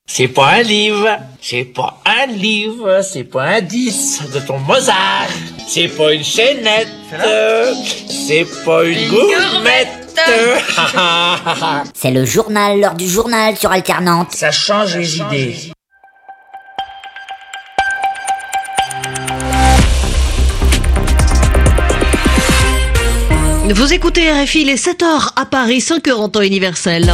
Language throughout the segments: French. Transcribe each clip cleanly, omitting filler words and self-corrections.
C'est pas un livre, c'est pas un livre, c'est pas un 10 de ton Mozart, c'est pas une chaînette, c'est pas une gourmette. C'est le journal, l'heure du journal sur Alternante. Ça change les idées. Vous écoutez RFI, il est 7h à Paris, 5h en temps universel.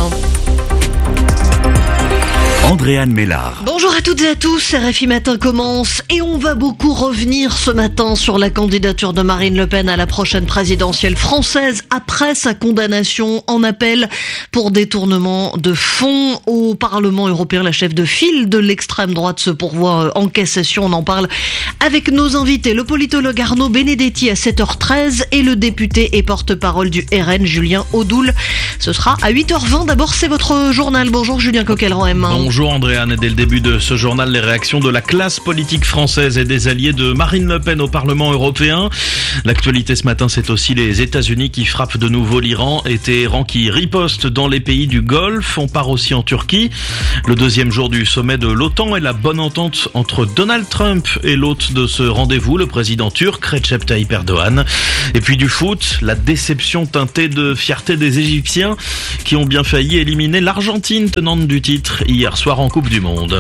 Andréane Mélard. Bonjour à toutes et à tous, RFI Matin commence et on va beaucoup revenir ce matin sur la candidature de Marine Le Pen à la prochaine présidentielle française après sa condamnation en appel pour détournement de fonds au Parlement européen. La chef de file de l'extrême droite se pourvoit en cassation. On en parle avec nos invités, le politologue Arnaud Benedetti à 7h13 et le député et porte-parole du RN Julien Audoul. Ce sera à 8h20. D'abord, c'est votre journal. Bonjour Julien Coquelin-Roem. Bonjour Andréane, et dès le début de ce journal, les réactions de la classe politique française et des alliés de Marine Le Pen au Parlement européen. L'actualité ce matin, c'est aussi les États-Unis qui frappent de nouveau l'Iran et Téhéran qui riposte dans les pays du Golfe. On part aussi en Turquie. Le deuxième jour du sommet de l'OTAN et la bonne entente entre Donald Trump et l'hôte de ce rendez-vous, le président turc Recep Tayyip Erdogan. Et puis du foot, la déception teintée de fierté des Égyptiens qui ont bien failli éliminer l'Argentine tenante du titre hier soir en Coupe du Monde.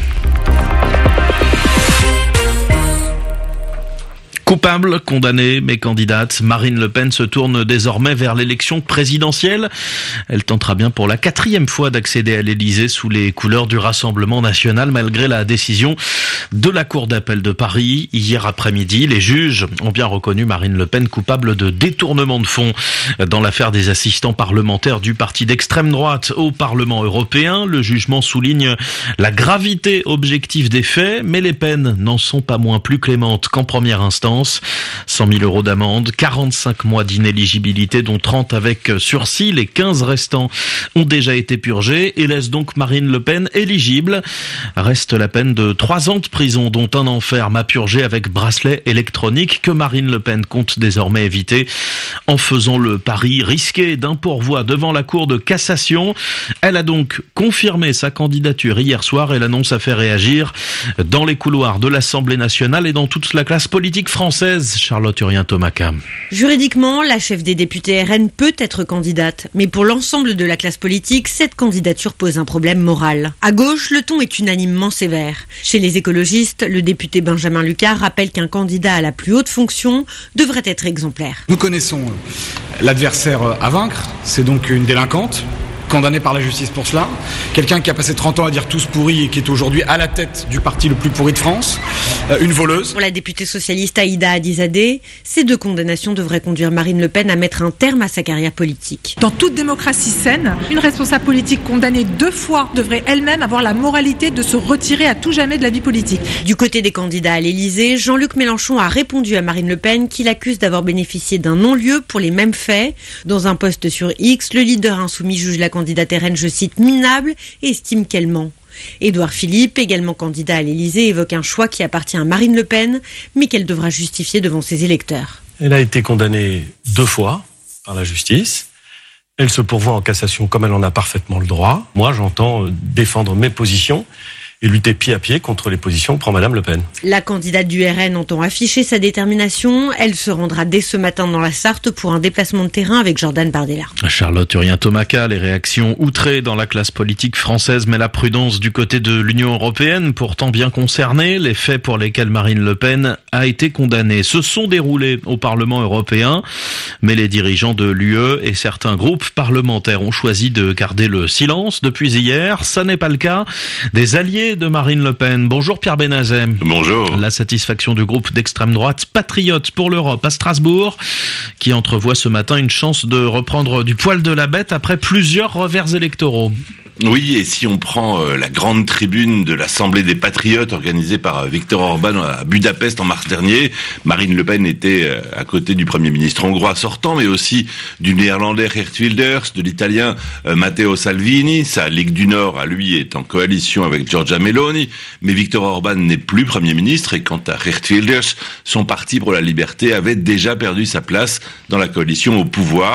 Coupable, condamnée, mais candidate, Marine Le Pen se tourne désormais vers l'élection présidentielle. Elle tentera bien pour la 4e fois d'accéder à l'Élysée sous les couleurs du Rassemblement national, malgré la décision de la Cour d'appel de Paris. Hier après-midi, les juges ont bien reconnu Marine Le Pen coupable de détournement de fonds dans l'affaire des assistants parlementaires du parti d'extrême droite au Parlement européen. Le jugement souligne la gravité objective des faits, mais les peines n'en sont pas moins plus clémentes qu'en première instance. 100 000 euros d'amende, 45 mois d'inéligibilité, dont 30 avec sursis. Les 15 restants ont déjà été purgés et laissent donc Marine Le Pen éligible. Reste la peine de 3 ans de prison, dont un enferme à purger avec bracelet électronique, que Marine Le Pen compte désormais éviter en faisant le pari risqué d'un pourvoi devant la Cour de cassation. Elle a donc confirmé sa candidature hier soir et l'annonce a fait réagir dans les couloirs de l'Assemblée nationale et dans toute la classe politique française. Charlotte Urien-Thomaca. Juridiquement, la chef des députés RN peut être candidate, mais pour l'ensemble de la classe politique, cette candidature pose un problème moral. À gauche, le ton est unanimement sévère. Chez les écologistes, le député Benjamin Lucas rappelle qu'un candidat à la plus haute fonction devrait être exemplaire. Nous connaissons l'adversaire à vaincre, c'est donc une délinquante, condamné par la justice pour cela, quelqu'un qui a passé 30 ans à dire tous pourris et qui est aujourd'hui à la tête du parti le plus pourri de France, une voleuse. Pour la députée socialiste Aïda Hadizadeh, ces 2 condamnations devraient conduire Marine Le Pen à mettre un terme à sa carrière politique. Dans toute démocratie saine, une responsable politique condamnée 2 fois devrait elle-même avoir la moralité de se retirer à tout jamais de la vie politique. Du côté des candidats à l'Élysée, Jean-Luc Mélenchon a répondu à Marine Le Pen qui l'accuse d'avoir bénéficié d'un non-lieu pour les mêmes faits. Dans un post sur X, le leader insoumis juge la candidate RN, je cite, minable et estime qu'elle ment. Édouard Philippe, également candidat à l'Élysée, évoque un choix qui appartient à Marine Le Pen, mais qu'elle devra justifier devant ses électeurs. Elle a été condamnée 2 fois par la justice. Elle se pourvoit en cassation comme elle en a parfaitement le droit. Moi, j'entends défendre mes positions et lutter pied à pied contre les positions que prend Madame Le Pen. La candidate du RN entend afficher sa détermination. Elle se rendra dès ce matin dans la Sarthe pour un déplacement de terrain avec Jordan Bardella. Charlotte Urien-Thomaca, les réactions outrées dans la classe politique française, mais la prudence du côté de l'Union européenne, pourtant bien concernée. Les faits pour lesquels Marine Le Pen a été condamnée se sont déroulés au Parlement européen, mais les dirigeants de l'UE et certains groupes parlementaires ont choisi de garder le silence depuis hier. Ça n'est pas le cas des alliés de Marine Le Pen. Bonjour Pierre Benazet. Bonjour. La satisfaction du groupe d'extrême droite Patriotes pour l'Europe à Strasbourg, qui entrevoit ce matin une chance de reprendre du poil de la bête après plusieurs revers électoraux. Oui, et si on prend la grande tribune de l'Assemblée des Patriotes organisée par Viktor Orban à Budapest en mars dernier, Marine Le Pen était à côté du Premier ministre hongrois sortant, mais aussi du néerlandais Geert Wilders, de l'italien Matteo Salvini. Sa Ligue du Nord, à lui, est en coalition avec Giorgia Meloni, mais Viktor Orban n'est plus Premier ministre, et quant à Geert Wilders, son parti pour la liberté avait déjà perdu sa place dans la coalition au pouvoir.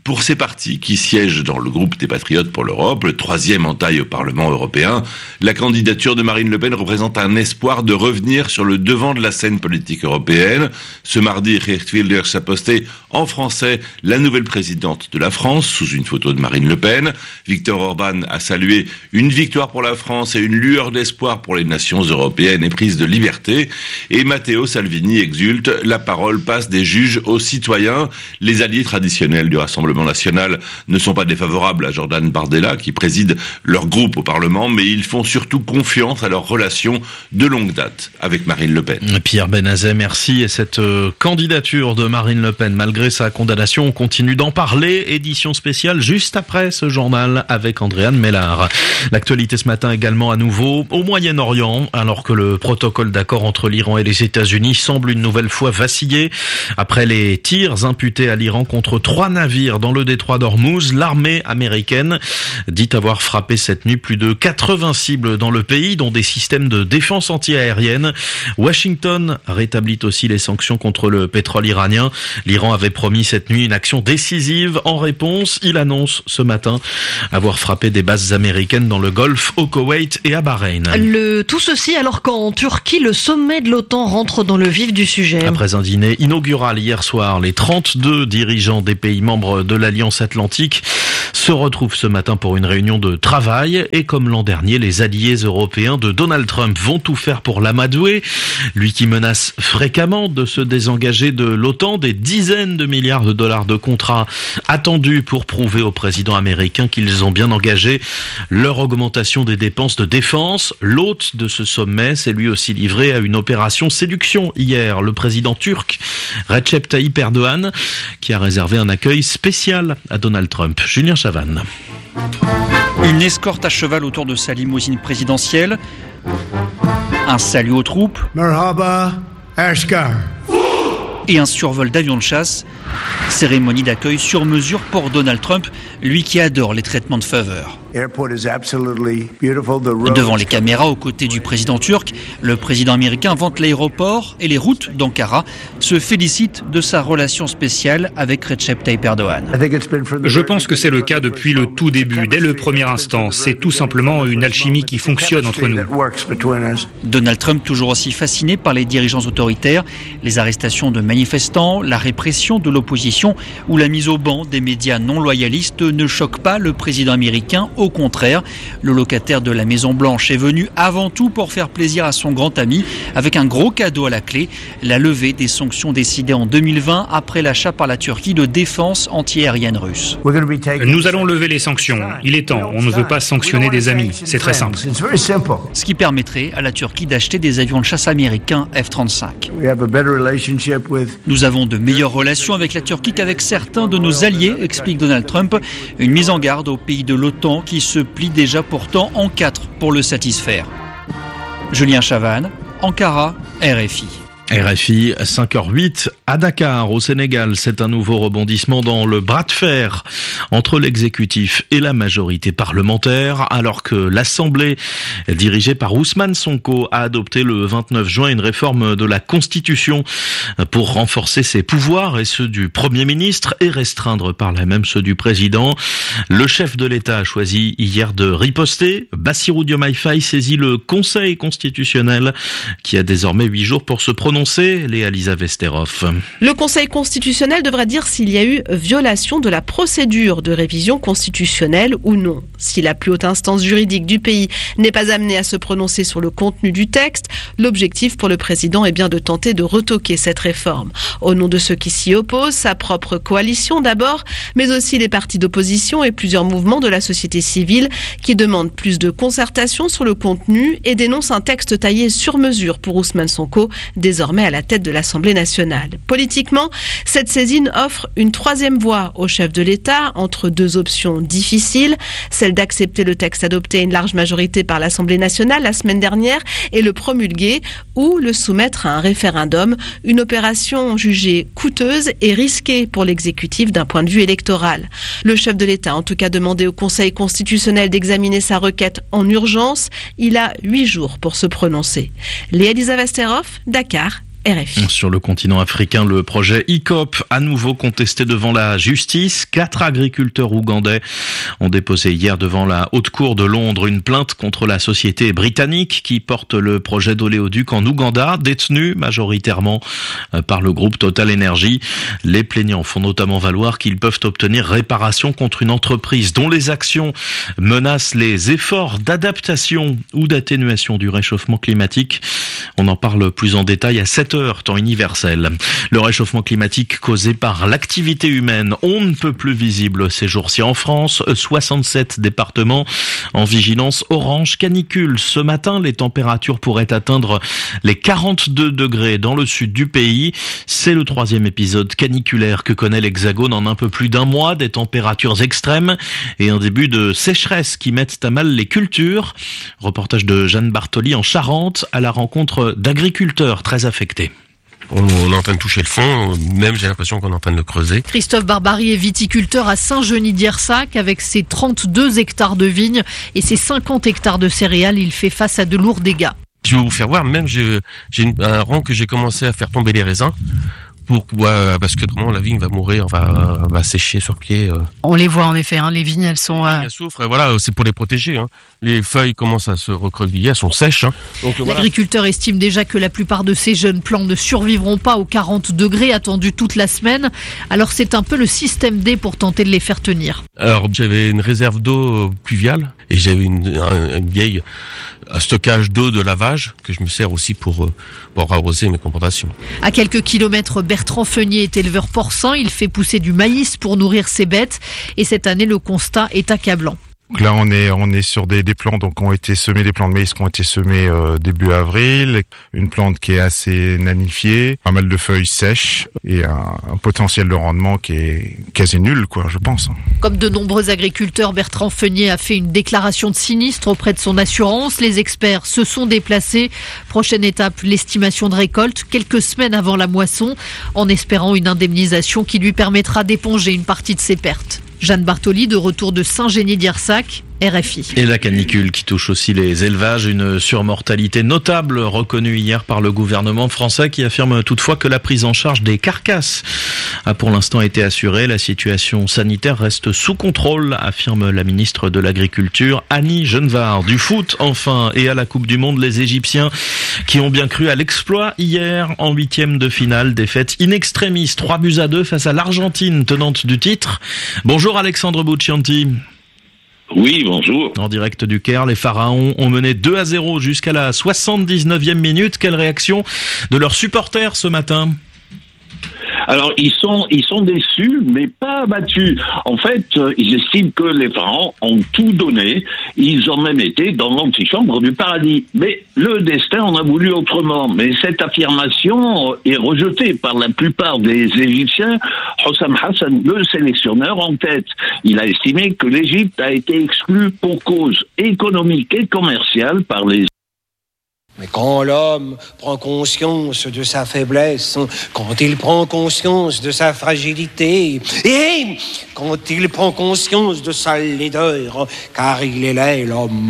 Pour ces partis qui siègent dans le groupe des Patriotes pour l'Europe, le 3e en taille au Parlement européen, la candidature de Marine Le Pen représente un espoir de revenir sur le devant de la scène politique européenne. Ce mardi, Geert Wilders a posté en français la nouvelle présidente de la France sous une photo de Marine Le Pen. Viktor Orban a salué une victoire pour la France et une lueur d'espoir pour les nations européennes éprises de liberté. Et Matteo Salvini exulte, la parole passe des juges aux citoyens. Les alliés traditionnels du Rassemblement national ne sont pas défavorables à Jordan Bardella, qui préside leur groupe au Parlement, mais ils font surtout confiance à leur relation de longue date avec Marine Le Pen. Pierre Benazet, merci. Et cette candidature de Marine Le Pen, malgré sa condamnation, on continue d'en parler. Édition spéciale juste après ce journal avec Andréane Mélard. L'actualité ce matin également à nouveau au Moyen-Orient, alors que le protocole d'accord entre l'Iran et les États-Unis semble une nouvelle fois vaciller. Après les tirs imputés à l'Iran contre 3 navires dans le détroit d'Ormuz, l'armée américaine dit avoir frappé cette nuit plus de 80 cibles dans le pays, dont des systèmes de défense anti-aérienne. Washington rétablit aussi les sanctions contre le pétrole iranien. L'Iran avait promis cette nuit une action décisive. En réponse, il annonce ce matin avoir frappé des bases américaines dans le Golfe, au Koweït et à Bahreïn. Tout ceci alors qu'en Turquie, le sommet de l'OTAN rentre dans le vif du sujet. Après un dîner inaugural hier soir, les 32 dirigeants des pays membres de l'Alliance Atlantique se retrouvent ce matin pour une réunion de travail. Et comme l'an dernier, les alliés européens de Donald Trump vont tout faire pour l'amadouer. Lui qui menace fréquemment de se désengager de l'OTAN, des dizaines de milliards de dollars de contrats attendus pour prouver au président américain qu'ils ont bien engagé leur augmentation des dépenses de défense. L'hôte de ce sommet s'est lui aussi livré à une opération séduction hier. Le président turc Recep Tayyip Erdogan qui a réservé un accueil spécial à Donald Trump. Julien Chavannes. Une escorte à cheval autour de sa limousine présidentielle. Un salut aux troupes. Merhaba, Ashkar. Et un survol d'avion de chasse. Cérémonie d'accueil sur mesure pour Donald Trump, lui qui adore les traitements de faveur. Devant les caméras, aux côtés du président turc, le président américain vante l'aéroport et les routes d'Ankara, se félicite de sa relation spéciale avec Recep Tayyip Erdogan. Je pense que c'est le cas depuis le tout début, dès le premier instant. C'est tout simplement une alchimie qui fonctionne entre nous. Donald Trump toujours aussi fasciné par les dirigeants autoritaires, les arrestations de manifestants, la répression de l'opposition ou la mise au ban des médias non loyalistes ne choquent pas le président américain. Au contraire, le locataire de la Maison-Blanche est venu avant tout pour faire plaisir à son grand ami, avec un gros cadeau à la clé, la levée des sanctions décidées en 2020 après l'achat par la Turquie de défense antiaérienne russe. Nous allons lever les sanctions. Il est temps, on ne veut pas sanctionner des amis. C'est très simple. Ce qui permettrait à la Turquie d'acheter des avions de chasse américains F-35. Nous avons de meilleures relations avec la Turquie qu'avec certains de nos alliés, explique Donald Trump. Une mise en garde aux pays de l'OTAN qui se plie déjà pourtant en 4 pour le satisfaire. Julien Chavannes, Ankara, RFI. RFI, 5h08 à Dakar, au Sénégal. C'est un nouveau rebondissement dans le bras de fer entre l'exécutif et la majorité parlementaire, alors que l'Assemblée, dirigée par Ousmane Sonko, a adopté le 29 juin une réforme de la Constitution pour renforcer ses pouvoirs et ceux du Premier ministre et restreindre par là même ceux du Président. Le chef de l'État a choisi hier de riposter. Bassirou Diomaye Faye saisit le Conseil constitutionnel qui a désormais 8 jours pour se prononcer. Léa-Lisa Vesterhoff. Le Conseil constitutionnel devra dire s'il y a eu violation de la procédure de révision constitutionnelle ou non. Si la plus haute instance juridique du pays n'est pas amenée à se prononcer sur le contenu du texte, l'objectif pour le président est bien de tenter de retoquer cette réforme. Au nom de ceux qui s'y opposent, sa propre coalition d'abord, mais aussi les partis d'opposition et plusieurs mouvements de la société civile qui demandent plus de concertation sur le contenu et dénoncent un texte taillé sur mesure pour Ousmane Sonko, désormais à la tête de l'Assemblée nationale. Politiquement, cette saisine offre une troisième voie au chef de l'État entre deux options difficiles, celle d'accepter le texte adopté à une large majorité par l'Assemblée nationale la semaine dernière et le promulguer, ou le soumettre à un référendum, une opération jugée coûteuse et risquée pour l'exécutif d'un point de vue électoral. Le chef de l'État a en tout cas demandé au Conseil constitutionnel d'examiner sa requête en urgence. Il a 8 jours pour se prononcer. Léa-Lisa Vesterhoff, Dakar, RFI. Sur le continent africain, le projet ICOP, à nouveau contesté devant la justice. 4 agriculteurs ougandais ont déposé hier devant la Haute Cour de Londres une plainte contre la société britannique qui porte le projet d'oléoduc en Ouganda, détenu majoritairement par le groupe Total Energy. Les plaignants font notamment valoir qu'ils peuvent obtenir réparation contre une entreprise dont les actions menacent les efforts d'adaptation ou d'atténuation du réchauffement climatique. On en parle plus en détail à 7h, temps universel. Le réchauffement climatique causé par l'activité humaine, on ne peut plus visible ces jours-ci en France. 67 départements en vigilance orange canicule. Ce matin, les températures pourraient atteindre les 42 degrés dans le sud du pays. C'est le 3e épisode caniculaire que connaît l'Hexagone en un peu plus d'un mois. Des températures extrêmes et un début de sécheresse qui mettent à mal les cultures. Reportage de Jeanne Bartoli en Charente à la rencontre d'agriculteurs très affectés. On est en train de toucher le fond, même j'ai l'impression qu'on est en train de le creuser. Christophe Barbary est viticulteur à Saint-Genis-d'Irsac. Avec ses 32 hectares de vignes et ses 50 hectares de céréales, il fait face à de lourds dégâts. Je vais vous faire voir, même j'ai un rang que j'ai commencé à faire tomber les raisins. Parce que vraiment la vigne va mourir, va sécher sur pied. On les voit en effet, les vignes elles sont... Elles souffrent, c'est pour les protéger. Les feuilles commencent à se recroqueviller, elles sont sèches. Donc, l'agriculteur estime déjà que la plupart de ces jeunes plants ne survivront pas aux 40 degrés attendus toute la semaine. Alors c'est un peu le système D pour tenter de les faire tenir. Alors j'avais une réserve d'eau pluviale et j'avais une vieille stockage d'eau de lavage que je me sers aussi pour arroser mes plantations. À quelques kilomètres, Bertrand Feunier est éleveur porcin. Il fait pousser du maïs pour nourrir ses bêtes. Et cette année, le constat est accablant. Donc là, on est sur des plants des plants de maïs qui ont été semés début avril, une plante qui est assez nanifiée, pas mal de feuilles sèches et un potentiel de rendement qui est quasi nul, je pense. Comme de nombreux agriculteurs, Bertrand Feunier a fait une déclaration de sinistre auprès de son assurance. Les experts se sont déplacés. Prochaine étape, l'estimation de récolte, quelques semaines avant la moisson, en espérant une indemnisation qui lui permettra d'éponger une partie de ses pertes. Jeanne Bartoli, de retour de Saint-Genis-d'Irsac, RFI. Et la canicule qui touche aussi les élevages, une surmortalité notable reconnue hier par le gouvernement français qui affirme toutefois que la prise en charge des carcasses a pour l'instant été assurée. La situation sanitaire reste sous contrôle, affirme la ministre de l'Agriculture, Annie Genevard. Du foot, enfin, et à la Coupe du Monde, les Égyptiens qui ont bien cru à l'exploit hier en 8e de finale, défaite in extremis, 3-2 face à l'Argentine, tenante du titre. Bonjour Alexandre Buccianti. Oui, bonjour. En direct du Caire, les Pharaons ont mené 2-0 jusqu'à la 79e minute. Quelle réaction de leurs supporters ce matin ? Alors, ils sont déçus, mais pas abattus. En fait, ils estiment que les Pharaons ont tout donné. Ils ont même été dans l'antichambre du paradis. Mais le destin en a voulu autrement. Mais cette affirmation est rejetée par la plupart des Égyptiens. Hossam Hassan, le sélectionneur, en tête. Il a estimé que l'Égypte a été exclue pour cause économique et commerciale par les... Mais quand l'homme prend conscience de sa faiblesse, quand il prend conscience de sa fragilité, et quand il prend conscience de sa laideur, car il est laid,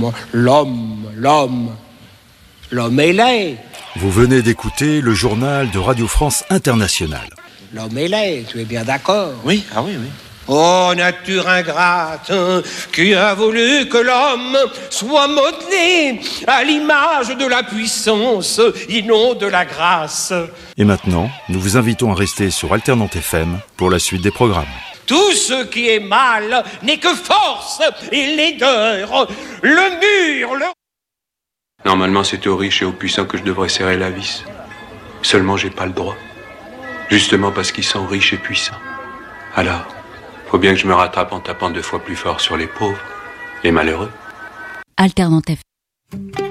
l'homme est laid. Vous venez d'écouter le journal de Radio France Internationale. L'homme est laid, tu es bien d'accord ? Oui. Oh, nature ingrate, qui a voulu que l'homme soit modelé à l'image de la puissance et non de la grâce. Et maintenant, nous vous invitons à rester sur Alternante FM pour la suite des programmes. Tout ce qui est mal n'est que force et laideur. Le mur, Normalement, c'est aux riches et aux puissants que je devrais serrer la vis. Seulement, j'ai pas le droit. Justement parce qu'ils sont riches et puissants. Alors... faut bien que je me rattrape en tapant 2 fois plus fort sur les pauvres, les malheureux. Alternante FM.